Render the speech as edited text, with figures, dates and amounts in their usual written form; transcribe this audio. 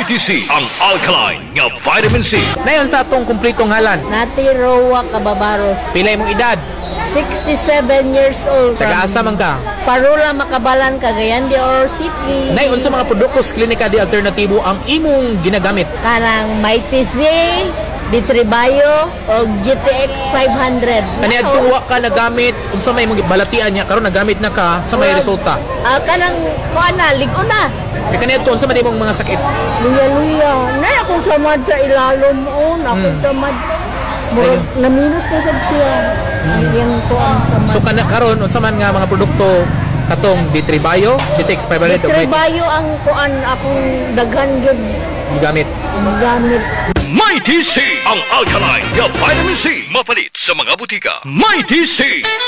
Mighty C, ang alkaline nga vitamin C. Nayon sa atong kumpletong ngalan. Nati Roa Cababaros, Pila imong edad? 67 years old. Taga-asa man ka? Parula Makabalan, Cagayan de Oro City. Nayon sa mga produkto sa klinika di alternatibo ang imong ginagamit. Kanang Mighty Z, Bitribayo, o GTX 500. Kani adtuwa ka nagamit unsa may imong balatian niya karon nagamit na ka sa may resulta. Kanang kuana, ligo na. Kay kani adto unsa man imong mga sakit? Luya-luya. Na akong samad sa ilalom o, akong samad. Murag na minus na sad siya. Ang ko ang samad. So kana karon unsa man nga mga produkto katong Bitribayo, GTX 500 Bitribayo ang kuan akong daghan gyud gamit. gamit. Mighty C, ang alkaline nga vitamin C. Mapalit sa mga butika. Mighty C.